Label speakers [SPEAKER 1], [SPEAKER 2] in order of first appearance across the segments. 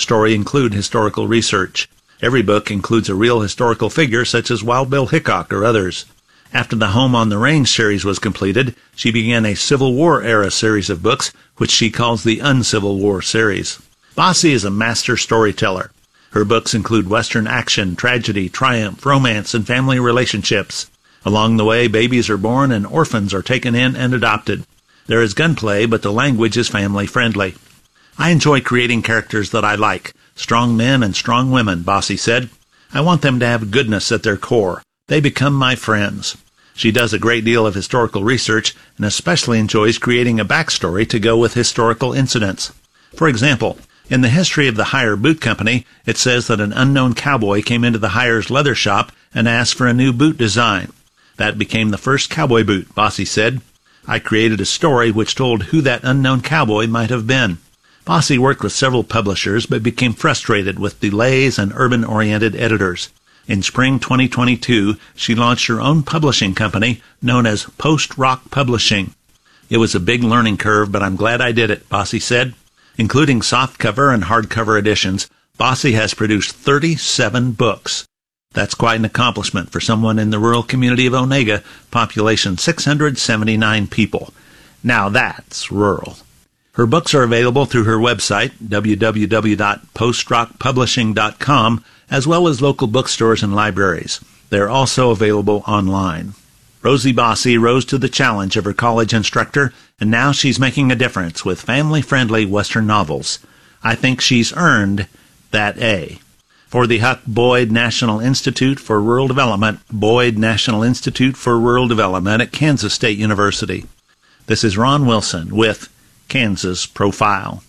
[SPEAKER 1] story include historical research. Every book includes a real historical figure such as Wild Bill Hickok or others. After the Home on the Range series was completed, she began a Civil War-era series of books, which she calls the Uncivil War series. Bossy is a master storyteller. Her books include Western action, tragedy, triumph, romance, and family relationships. Along the way, babies are born and orphans are taken in and adopted. There is gunplay, but the language is family-friendly. I enjoy creating characters that I like, strong men and strong women, Bossy said. I want them to have goodness at their core. They become my friends. She does a great deal of historical research and especially enjoys creating a backstory to go with historical incidents. For example, in the history of the Hire Boot Company, it says that an unknown cowboy came into the Hire's leather shop and asked for a new boot design. That became the first cowboy boot, Bossy said. I created a story which told who that unknown cowboy might have been. Bossy worked with several publishers but became frustrated with delays and urban-oriented editors. In spring 2022, she launched her own publishing company known as Post Rock Publishing. It was a big learning curve, but I'm glad I did it, Bossy said. Including softcover and hardcover editions, Bossy has produced 37 books. That's quite an accomplishment for someone in the rural community of Onega, population 679 people. Now that's rural. Her books are available through her website, www.postrockpublishing.com, as well as local bookstores and libraries. They're also available online. Rosie Bossy rose to the challenge of her college instructor, and now she's making a difference with family-friendly Western novels. I think she's earned that A. For the Huck Boyd National Institute for Rural Development, Boyd National Institute for Rural Development at Kansas State University. This is Ron Wilson with Kansas Profile.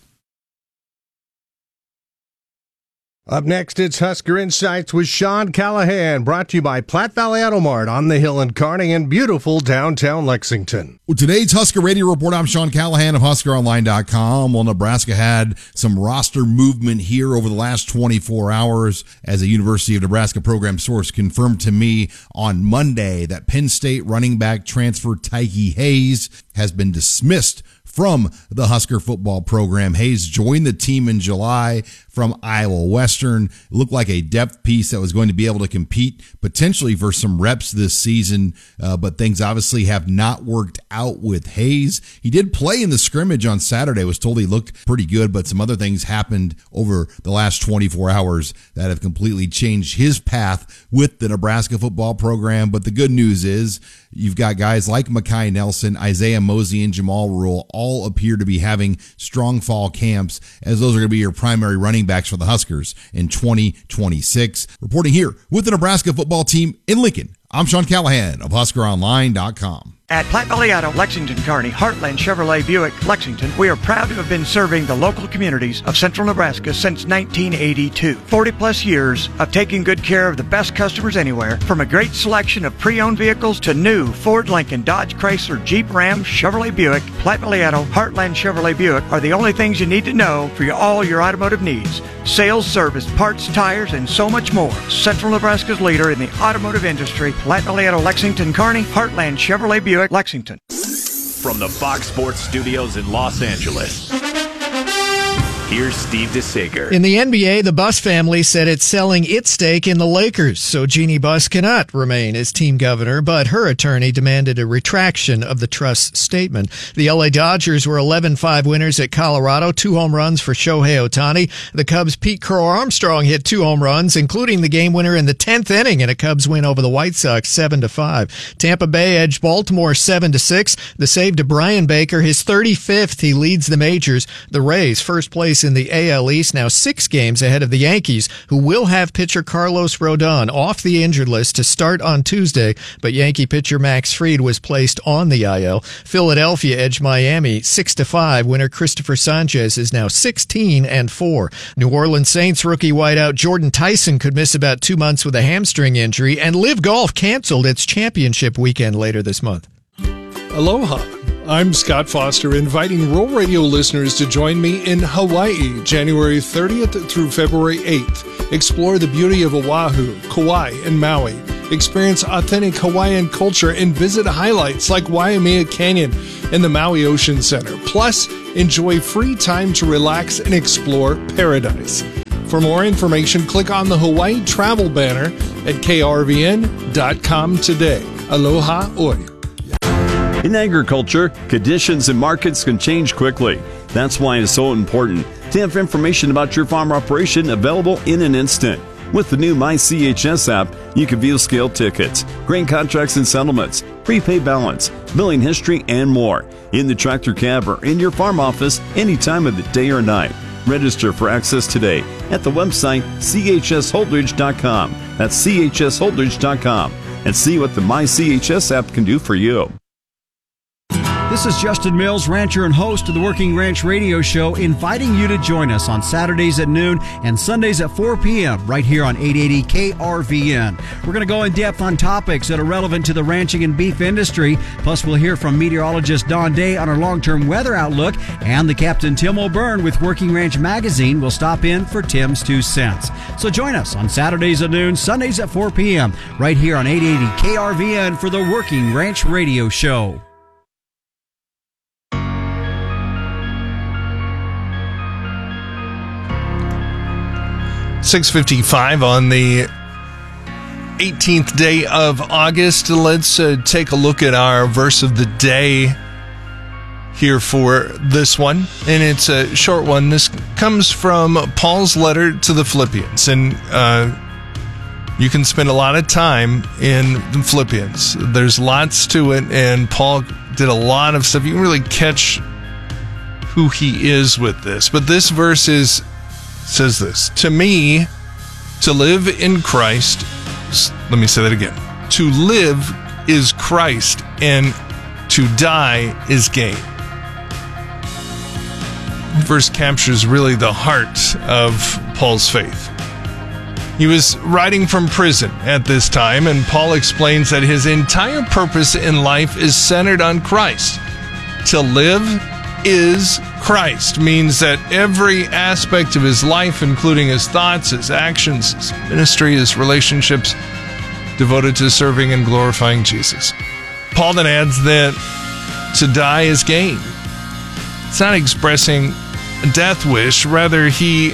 [SPEAKER 2] Up next, it's Husker Insights with Sean Callahan, brought to you by Platte Valley Auto Mart on the Hill in Kearney and beautiful downtown Lexington.
[SPEAKER 3] Well, today's Husker Radio Report, I'm Sean Callahan of HuskerOnline.com. Well, Nebraska had some roster movement here over the last 24 hours as a University of Nebraska program source confirmed to me on Monday that Penn State running back transfer Tyke Hayes has been dismissed from the Husker football program. Hayes joined the team in July from Iowa Western. It looked like a depth piece that was going to be able to compete potentially for some reps this season, but things obviously have not worked out with Hayes. He did play in the scrimmage on Saturday. I was told he looked pretty good, but some other things happened over the last 24 hours that have completely changed his path with the Nebraska football program. But the good news is you've got guys like Mekhi Nelson, Isaiah Mosey, and Jamal Rule all appear to be having strong fall camps, as those are going to be your primary running backs for the Huskers in 2026. Reporting here with the Nebraska football team in Lincoln, I'm Sean Callahan of HuskerOnline.com.
[SPEAKER 4] At Platte Valley Auto, Lexington, Kearney, Heartland Chevrolet Buick, Lexington, we are proud to have been serving the local communities of central Nebraska since 1982. 40-plus years of taking good care of the best customers anywhere, from a great selection of pre-owned vehicles to new Ford, Lincoln, Dodge, Chrysler, Jeep, Ram, Chevrolet Buick. Platte Valley Auto, Heartland Chevrolet Buick are the only things you need to know for all your automotive needs. Sales, service, parts, tires, and so much more. Central Nebraska's leader in the automotive industry, Platte Valley Auto, Lexington, Kearney, Heartland Chevrolet Buick, Lexington.
[SPEAKER 5] From the Fox Sports Studios in Los Angeles, here's Steve DeSager.
[SPEAKER 6] In the NBA, the Buss family said it's selling its stake in the Lakers, so Jeannie Buss cannot remain as team governor, but her attorney demanded a retraction of the trust's statement. The LA Dodgers were 11-5 winners at Colorado, 2 home runs for Shohei Ohtani. The Cubs' Pete Crow Armstrong hit 2 home runs, including the game winner in the 10th inning in a Cubs win over the White Sox 7-5. Tampa Bay edged Baltimore 7-6. The save to Brian Baker, his 35th. He leads the majors. The Rays, first place in the AL East, now 6 games ahead of the Yankees, who will have pitcher Carlos Rodon off the injured list to start on Tuesday, but Yankee pitcher Max Fried was placed on the IL. Philadelphia edged Miami 6-5. Winner Christopher Sanchez is now 16-4. New Orleans Saints rookie wideout Jordan Tyson could miss about 2 months with a hamstring injury, and Live Golf canceled its championship weekend later this month.
[SPEAKER 7] Aloha. I'm Scott Foster, inviting Rural Radio listeners to join me in Hawaii, January 30th through February 8th. Explore the beauty of Oahu, Kauai, and Maui. Experience authentic Hawaiian culture and visit highlights like Waimea Canyon and the Maui Ocean Center. Plus, enjoy free time to relax and explore paradise. For more information, click on the Hawaii travel banner at krvn.com today. Aloha oi.
[SPEAKER 8] In agriculture, conditions and markets can change quickly. That's why it's so important to have information about your farm operation available in an instant. With the new MyCHS app, you can view scale tickets, grain contracts and settlements, prepaid balance, billing history, and more in the tractor cab or in your farm office any time of the day or night. Register for access today at the website chsholdridge.com. That's chsholdridge.com, and see what the MyCHS app can do for you.
[SPEAKER 9] This is Justin Mills, rancher and host of the Working Ranch Radio Show, inviting you to join us on Saturdays at noon and Sundays at 4 p.m. right here on 880 KRVN. We're going to go in depth on topics that are relevant to the ranching and beef industry. Plus, we'll hear from meteorologist Don Day on our long-term weather outlook, and the Captain Tim O'Byrne with Working Ranch Magazine will stop in for Tim's 2 cents. So join us on Saturdays at noon, Sundays at 4 p.m. right here on 880 KRVN for the Working Ranch Radio Show.
[SPEAKER 7] 6:55 on the 18th day of August. Let's take a look at our verse of the day here for this one. And it's a short one. This comes from Paul's letter to the Philippians. And you can spend a lot of time in the Philippians. There's lots to it. And Paul did a lot of stuff. You can really catch who he is with this. But this verse says this: to me, to live in Christ, let me say that again. To live is Christ, and to die is gain. The verse captures really the heart of Paul's faith. He was writing from prison at this time, and Paul explains that his entire purpose in life is centered on Christ. To live is Christ means that every aspect of his life, including his thoughts, his actions, his ministry, his relationships, devoted to serving and glorifying Jesus. Paul then adds that to die is gain. It's not expressing a death wish, rather he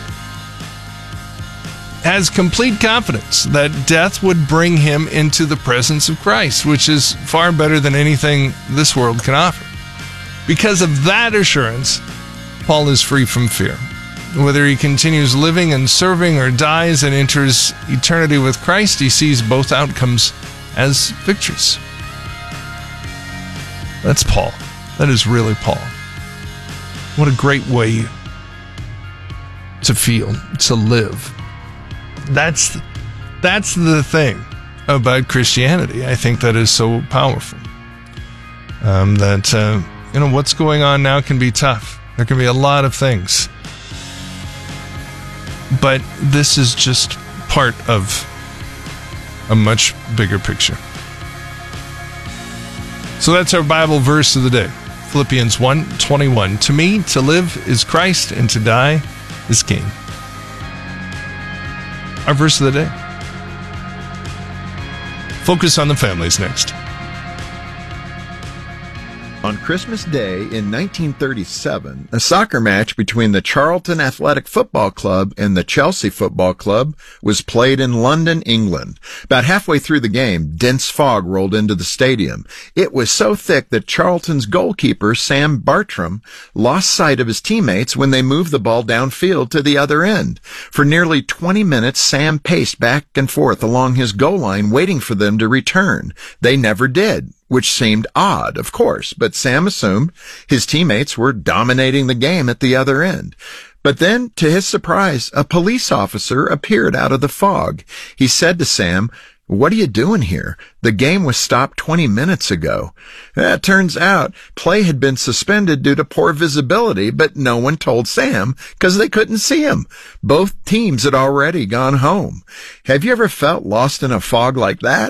[SPEAKER 7] has complete confidence that death would bring him into the presence of Christ, which is far better than anything this world can offer. Because of that assurance, Paul is free from fear. Whether he continues living and serving or dies and enters eternity with Christ, he sees both outcomes as victories. That's Paul. That is really Paul. What a great way to feel, to live. That's the thing about Christianity. I think that is so powerful. What's going on now can be tough. There can be a lot of things. But this is just part of a much bigger picture. So that's our Bible verse of the day. Philippians 1:21. To me, to live is Christ, and to die is gain. Our verse of the day. Focus on the Families next.
[SPEAKER 10] On Christmas Day in 1937, a soccer match between the Charlton Athletic Football Club and the Chelsea Football Club was played in London, England. About halfway through the game, dense fog rolled into the stadium. It was so thick that Charlton's goalkeeper, Sam Bartram, lost sight of his teammates when they moved the ball downfield to the other end. For nearly 20 minutes, Sam paced back and forth along his goal line, waiting for them to return. They never did, which seemed odd, of course, but Sam assumed his teammates were dominating the game at the other end. But then, to his surprise, a police officer appeared out of the fog. He said to Sam, "What are you doing here? The game was stopped 20 minutes ago." It turns out play had been suspended due to poor visibility, but no one told Sam because they couldn't see him. Both teams had already gone home. Have you ever felt lost in a fog like that?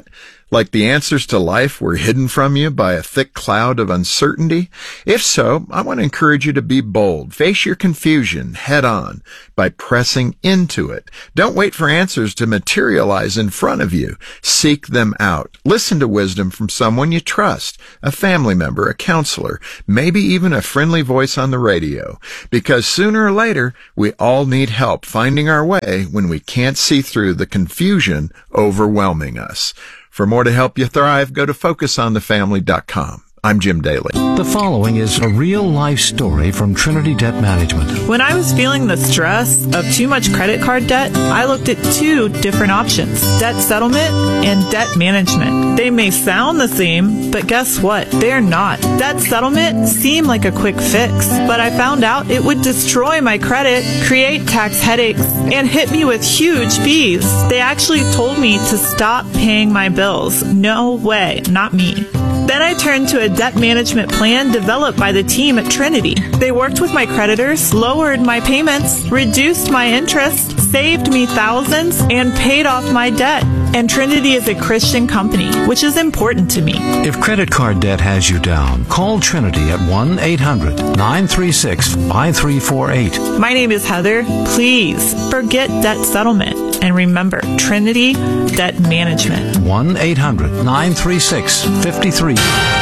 [SPEAKER 10] Like the answers to life were hidden from you by a thick cloud of uncertainty? If so, I want to encourage you to be bold. Face your confusion head on by pressing into it. Don't wait for answers to materialize in front of you. Seek them out. Listen to wisdom from someone you trust, a family member, a counselor, maybe even a friendly voice on the radio. Because sooner or later, we all need help finding our way when we can't see through the confusion overwhelming us. For more to help you thrive, go to FocusOnTheFamily.com. I'm Jim Daly.
[SPEAKER 11] The following is a real-life story from Trinity Debt Management.
[SPEAKER 12] When I was feeling the stress of too much credit card debt, I looked at two different options: debt settlement and debt management. They may sound the same, but guess what? They're not. Debt settlement seemed like a quick fix, but I found out it would destroy my credit, create tax headaches, and hit me with huge fees. They actually told me to stop paying my bills. No way, not me. Then I turned to a debt management plan developed by the team at Trinity. They worked with my creditors, lowered my payments, reduced my interest, saved me thousands, and paid off my debt. And Trinity is a Christian company, which is important to me.
[SPEAKER 11] If credit card debt has you down, call Trinity at 1-800-936-5348.
[SPEAKER 12] My name is Heather. Please forget debt settlement. And remember, Trinity Debt Management.
[SPEAKER 11] 1-800-936-5348.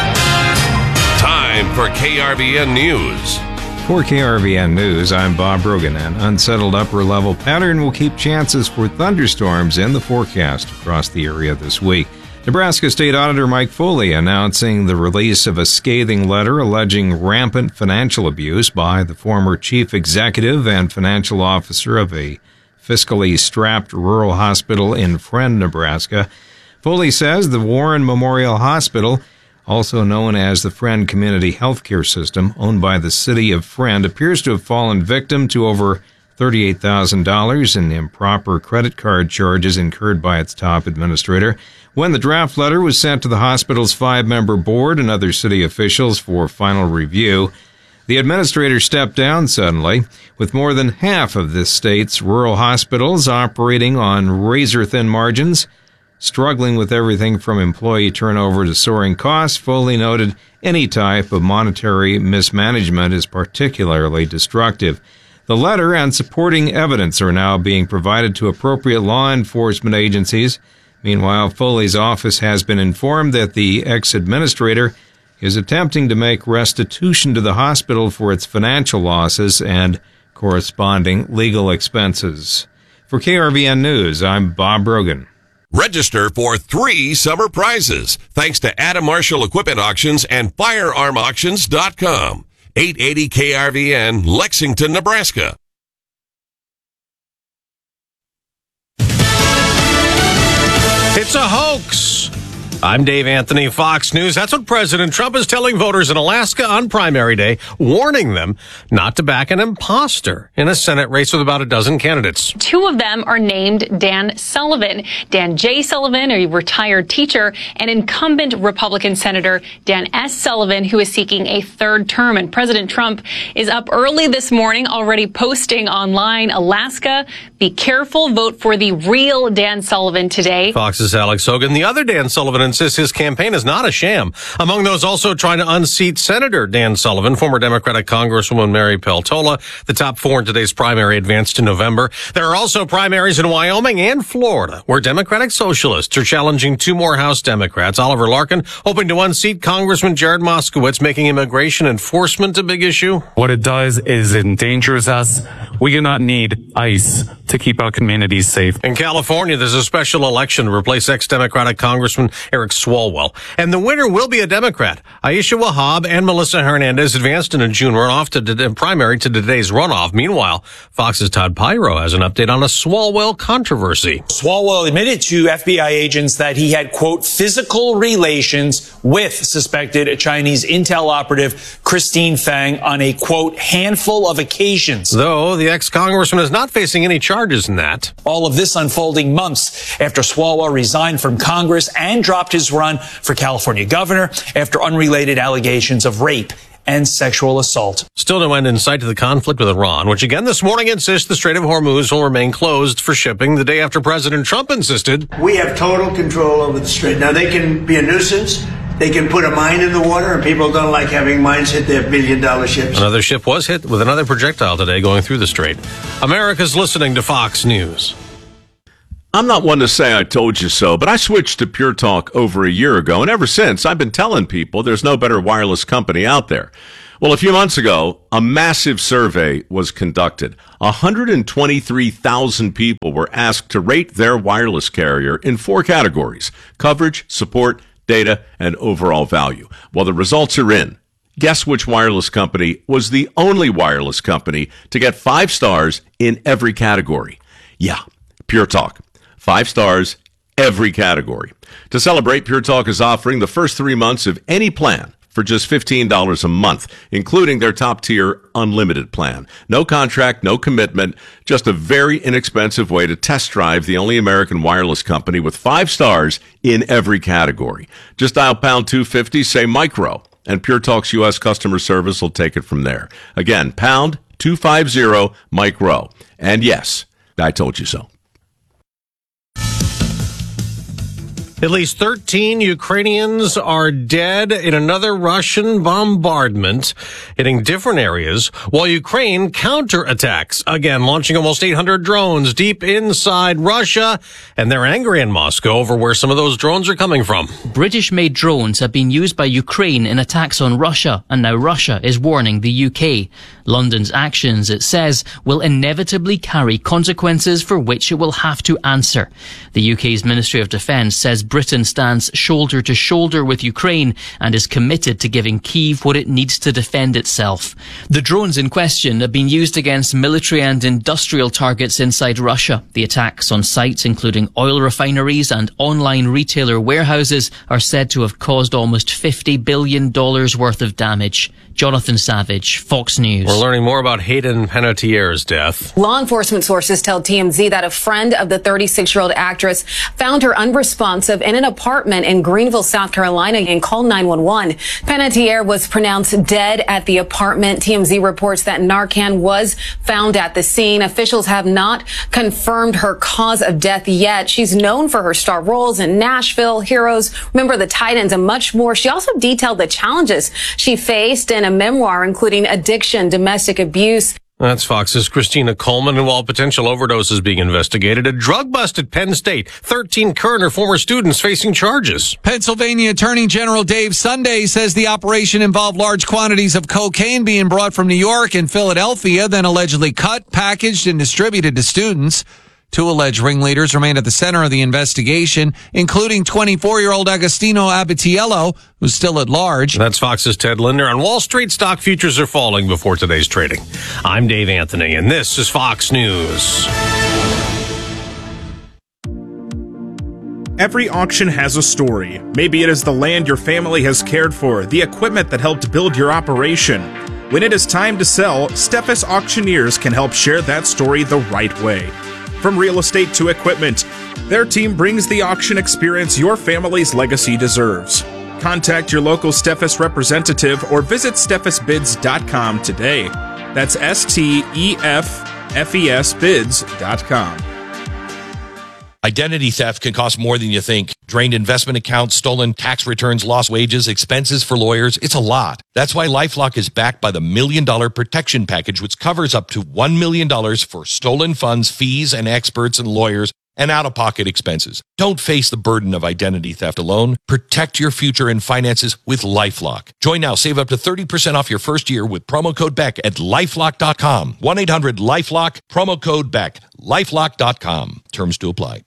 [SPEAKER 13] Time for KRVN News.
[SPEAKER 14] For KRVN News, I'm Bob Brogan. An unsettled upper-level pattern will keep chances for thunderstorms in the forecast across the area this week. Nebraska State Auditor Mike Foley announcing the release of a scathing letter alleging rampant financial abuse by the former chief executive and financial officer of a fiscally strapped rural hospital in Friend, Nebraska. Foley says the Warren Memorial Hospital, also known as the Friend Community Healthcare System, owned by the city of Friend, appears to have fallen victim to over $38,000 in improper credit card charges incurred by its top administrator. When the draft letter was sent to the hospital's 5-member board and other city officials for final review, the administrator stepped down suddenly, with more than half of this state's rural hospitals operating on razor-thin margins. Struggling with everything from employee turnover to soaring costs, Foley noted any type of monetary mismanagement is particularly destructive. The letter and supporting evidence are now being provided to appropriate law enforcement agencies. Meanwhile, Foley's office has been informed that the ex-administrator is attempting to make restitution to the hospital for its financial losses and corresponding legal expenses. For KRVN News, I'm Bob Brogan.
[SPEAKER 13] Register for 3 summer prizes thanks to Adam Marshall Equipment Auctions and FirearmAuctions.com. 880 KRVN, Lexington, Nebraska.
[SPEAKER 15] It's a hoax. I'm Dave Anthony, Fox News. That's what President Trump is telling voters in Alaska on primary day, warning them not to back an imposter in a Senate race with about a dozen candidates.
[SPEAKER 16] 2 of them are named Dan Sullivan. Dan J. Sullivan, a retired teacher, and incumbent Republican Senator Dan S. Sullivan, who is seeking a 3rd term. And President Trump is up early this morning, already posting online, Alaska, be careful, vote for the real Dan Sullivan today.
[SPEAKER 15] Fox's Alex Hogan. The other Dan Sullivan insists his campaign is not a sham. Among those also trying to unseat Senator Dan Sullivan, former Democratic Congresswoman Mary Peltola. The top 4 in today's primary advance to November. There are also primaries in Wyoming and Florida, where Democratic Socialists are challenging 2 more House Democrats. Oliver Larkin hoping to unseat Congressman Jared Moskowitz, making immigration enforcement a big issue.
[SPEAKER 17] What it does is it endangers us. We do not need ICE to keep our communities safe.
[SPEAKER 15] In California, there's a special election to replace ex-Democratic Congressman Eric Swalwell. And the winner will be a Democrat. Aisha Wahab and Melissa Hernandez advanced in a June runoff to primary to today's runoff. Meanwhile, Fox's Todd Pyro has an update on a Swalwell controversy.
[SPEAKER 18] Swalwell admitted to FBI agents that he had, quote, physical relations with suspected Chinese intel operative Christine Fang on a, quote, handful of occasions.
[SPEAKER 15] Though the ex-congressman is not facing any charges in that.
[SPEAKER 18] All of this unfolding months after Swalwell resigned from Congress and dropped his run for California governor after unrelated allegations of rape and sexual assault.
[SPEAKER 15] Still no end in sight to the conflict with Iran, which again this morning insists the Strait of Hormuz will remain closed for shipping the day after President Trump insisted.
[SPEAKER 19] We have total control over the strait. Now, they can be a nuisance. They can put a mine in the water, and people don't like having mines hit their billion-dollar ships.
[SPEAKER 15] Another ship was hit with another projectile today going through the strait. America's listening to Fox News.
[SPEAKER 20] I'm not one to say I told you so, but I switched to Pure Talk over a year ago, and ever since, I've been telling people there's no better wireless company out there. Well, a few months ago, a massive survey was conducted. 123,000 people were asked to rate their wireless carrier in 4 categories: coverage, support, data, and overall value. Well, the results are in. Guess which wireless company was the only wireless company to get 5 stars in every category? Yeah, Pure Talk. 5 stars, every category. To celebrate, Pure Talk is offering the first 3 months of any plan for just $15 a month, including their top-tier unlimited plan. No contract, no commitment, just a very inexpensive way to test drive the only American wireless company with 5 stars in every category. Just dial pound 250, say micro, and Pure Talk's U.S. customer service will take it from there. Again, pound 250 micro. And yes, I told you so.
[SPEAKER 15] At least 13 Ukrainians are dead in another Russian bombardment hitting different areas, while Ukraine counterattacks, again launching almost 800 drones deep inside Russia, and they're angry in Moscow over where some of those drones are coming from.
[SPEAKER 21] British-made drones have been used by Ukraine in attacks on Russia, and now Russia is warning the UK. London's actions, it says, will inevitably carry consequences for which it will have to answer. The UK's Ministry of Defence says Britain stands shoulder to shoulder with Ukraine and is committed to giving Kyiv what it needs to defend itself. The drones in question have been used against military and industrial targets inside Russia. The attacks on sites including oil refineries and online retailer warehouses are said to have caused almost $50 billion worth of damage. Jonathan Savage, Fox News.
[SPEAKER 15] We're learning more about Hayden Panettiere's death.
[SPEAKER 22] Law enforcement sources tell TMZ that a friend of the 36-year-old actress found her unresponsive in an apartment in Greenville, South Carolina, and called 911. Panettiere was pronounced dead at the apartment. TMZ reports that Narcan was found at the scene. Officials have not confirmed her cause of death yet. She's known for her star roles in Nashville, Heroes, Remember the Titans, and much more. She also detailed the challenges she faced in a memoir, including addiction, domestic abuse.
[SPEAKER 15] That's Fox's Christina Coleman. And while potential overdose is being investigated, a drug bust at Penn State. 13 current or former students facing charges.
[SPEAKER 23] Pennsylvania Attorney General Dave Sunday says the operation involved large quantities of cocaine being brought from New York and Philadelphia, then allegedly cut, packaged, and distributed to students. 2 alleged ringleaders remain at the center of the investigation, including 24-year-old Agostino Abitiello, who's still at large.
[SPEAKER 15] That's Fox's Ted Linder. On Wall Street, stock futures are falling before today's trading. I'm Dave Anthony, and this is Fox News.
[SPEAKER 24] Every auction has a story. Maybe it is the land your family has cared for, the equipment that helped build your operation. When it is time to sell, Steffes Auctioneers can help share that story the right way. From real estate to equipment, their team brings the auction experience your family's legacy deserves. Contact your local Steffes representative or visit steffesbids.com today. That's STEFFES bids.com.
[SPEAKER 25] Identity theft can cost more than you think. Drained investment accounts, stolen tax returns, lost wages, expenses for lawyers. It's a lot. That's why LifeLock is backed by the $1 Million Protection Package, which covers up to $1 million for stolen funds, fees, and experts and lawyers, and out-of-pocket expenses. Don't face the burden of identity theft alone. Protect your future and finances with LifeLock. Join now. Save up to 30% off your first year with promo code BECK at LifeLock.com. 1-800-LifeLock, promo code BECK. LifeLock.com. Terms to apply.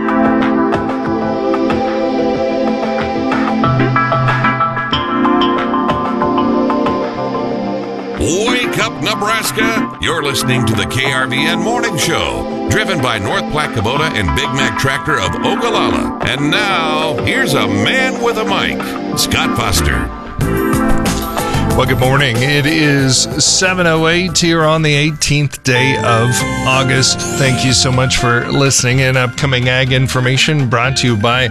[SPEAKER 13] Wake up, Nebraska! You're listening to the KRVN Morning Show, driven by North Platte Kubota and Big Mac Tractor of Ogallala. And now, here's a man with a mic, Scott Foster.
[SPEAKER 2] Well, good morning. It is 7:08 here on the 18th day of August. Thank you so much for listening in. Upcoming ag information brought to you by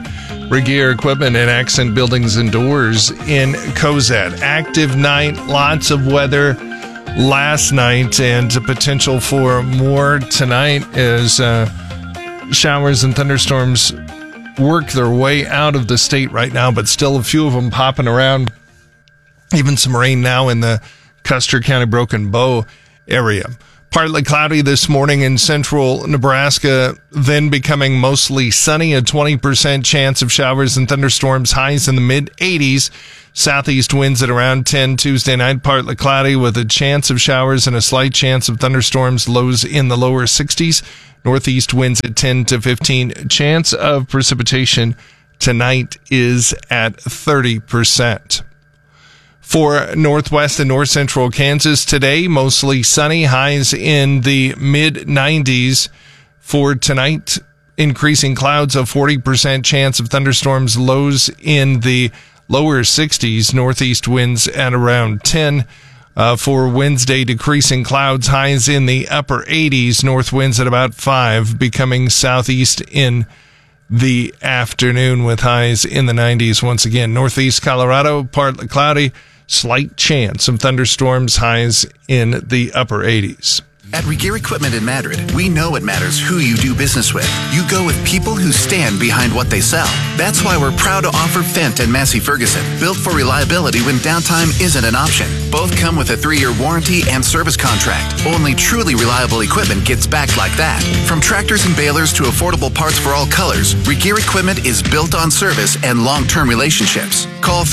[SPEAKER 7] Regear Equipment and Accent Buildings and Doors in Cozad. Active night, lots of weather last night, and a potential for more tonight as showers and thunderstorms work their way out of the state right now, but still a few of them popping around. Even some rain now in the Custer County Broken Bow area. Partly cloudy this morning in central Nebraska, then becoming mostly sunny, a 20% chance of showers and thunderstorms, highs in the mid-80s. Southeast winds at around 10 Tuesday night, partly cloudy with a chance of showers and a slight chance of thunderstorms, lows in the lower 60s. Northeast winds at 10 to 15. Chance of precipitation tonight is at 30%. For northwest and north central Kansas today, mostly sunny, highs in the mid-90s. For tonight, increasing clouds, a 40% chance of thunderstorms, lows in the lower 60s, northeast winds at around 10. For Wednesday, decreasing clouds, highs in the upper 80s, north winds at about 5, becoming southeast in the afternoon with highs in the 90s. Once again, northeast Colorado, partly cloudy, slight chance of thunderstorms, highs in the upper 80s.
[SPEAKER 1] At Regear Equipment in Madrid, we know it matters who you do business with. You go with people who stand behind what they sell. That's why we're proud to offer Fendt and Massey Ferguson, built for reliability when downtime isn't an option. Both come with a 3-year warranty and service contract. Only truly reliable equipment gets backed like that. From tractors and balers to affordable parts for all colors, Regear Equipment is built on service and long-term relationships. Call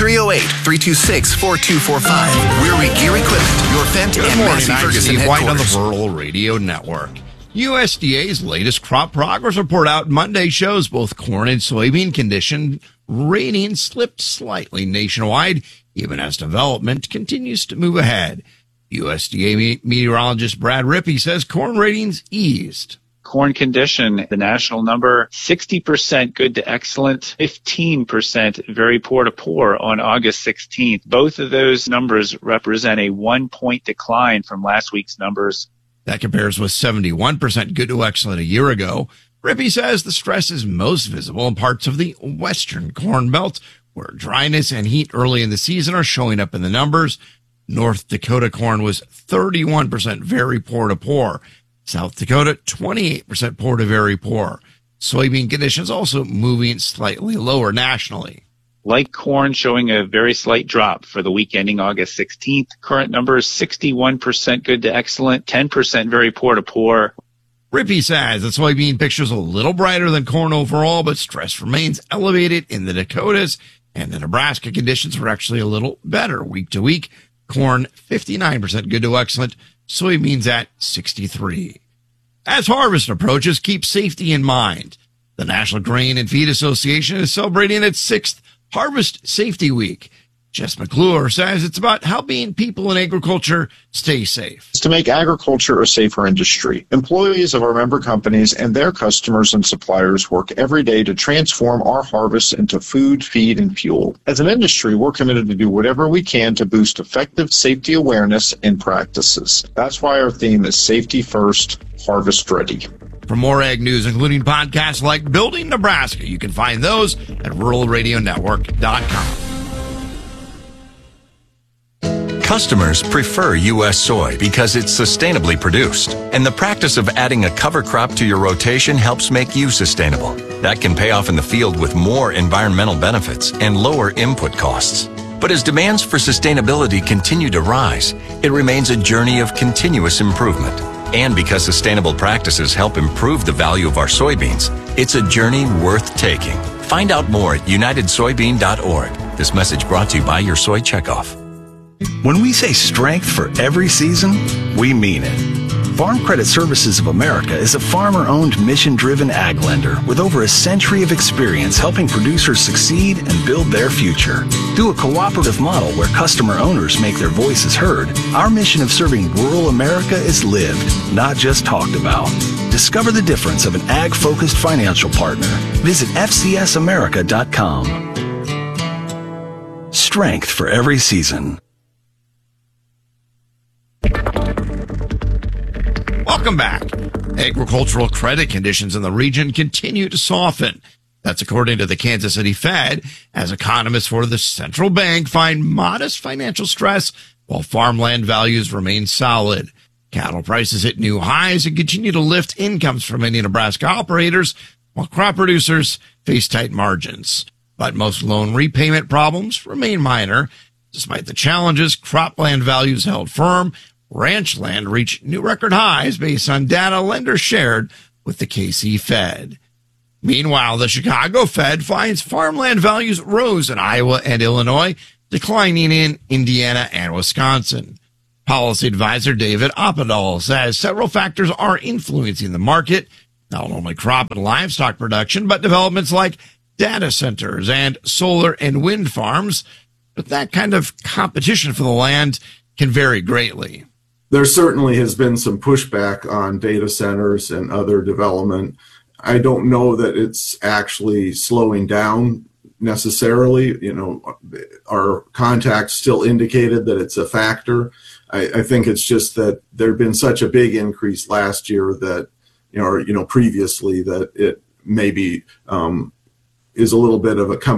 [SPEAKER 1] 308-326-4245. We're Regear Equipment, your Fendt and Massey Ferguson
[SPEAKER 3] Steve White on
[SPEAKER 1] headquarters.
[SPEAKER 3] the Rural Radio Network. USDA's latest crop progress report out Monday shows both corn and soybean condition ratings slipped slightly nationwide, even as development continues to move ahead. USDA meteorologist Brad Rippey says corn ratings eased.
[SPEAKER 4] Corn condition, the national number, 60% good to excellent, 15% very poor to poor on August 16th. Both of those numbers represent a 1-point decline from last week's numbers.
[SPEAKER 3] That compares with 71% good to excellent a year ago. Rippey says the stress is most visible in parts of the western corn belt, where dryness and heat early in the season are showing up in the numbers. North Dakota corn was 31% very poor to poor. South Dakota, 28% poor to very poor. Soybean conditions also moving slightly lower nationally.
[SPEAKER 4] Like corn, showing a very slight drop for the week ending August 16th. Current number is 61% good to excellent, 10% very poor to poor.
[SPEAKER 3] Rippey says the soybean picture is a little brighter than corn overall, but stress remains elevated in the Dakotas, and the Nebraska conditions were actually a little better week to week. Corn, 59% good to excellent. Soybeans at 63. As harvest approaches, keep safety in mind. The National Grain and Feed Association is celebrating its 6th Harvest Safety Week. Jess McClure says it's about helping people in agriculture stay safe.
[SPEAKER 5] It's to make agriculture a safer industry. Employees of our member companies and their customers and suppliers work every day to transform our harvests into food, feed, and fuel. As an industry, we're committed to do whatever we can to boost effective safety awareness and practices. That's why our theme is Safety First, Harvest Ready.
[SPEAKER 3] For more ag news, including podcasts like Building Nebraska, you can find those at ruralradionetwork.com.
[SPEAKER 6] Customers prefer U.S. soy because it's sustainably produced, and the practice of adding a cover crop to your rotation helps make you sustainable. That can pay off in the field with more environmental benefits and lower input costs. But as demands for sustainability continue to rise, it remains a journey of continuous improvement. And because sustainable practices help improve the value of our soybeans, it's a journey worth taking. Find out more at unitedsoybean.org. This message brought to you by your Soy Checkoff.
[SPEAKER 26] When we say strength for every season, we mean it. Farm Credit Services of America is a farmer-owned, mission-driven ag lender with over a century of experience helping producers succeed and build their future. Through a cooperative model where customer owners make their voices heard, our mission of serving rural America is lived, not just talked about. Discover the difference of an ag-focused financial partner. Visit FCSAmerica.com. Strength for every season.
[SPEAKER 3] Welcome back. Agricultural credit conditions in the region continue to soften. That's according to the Kansas City Fed, as economists for the central bank find modest financial stress while farmland values remain solid. Cattle prices hit new highs and continue to lift incomes for many Nebraska operators, while crop producers face tight margins. But most loan repayment problems remain minor. Despite the challenges, cropland values held firm. Ranch land reached new record highs based on data lenders shared with the KC Fed. Meanwhile, the Chicago Fed finds farmland values rose in Iowa and Illinois, declining in Indiana and Wisconsin. Policy advisor David Oppedahl says several factors are influencing the market, not only crop and livestock production, but developments like data centers and solar and wind farms. But that kind of competition for the land can vary greatly.
[SPEAKER 8] There certainly has been some pushback on data centers and other development. I don't know that it's actually slowing down necessarily. Our contacts still indicated that it's a factor. I think it's just that there'd been such a big increase last year that, previously, that it maybe is a little bit of a coming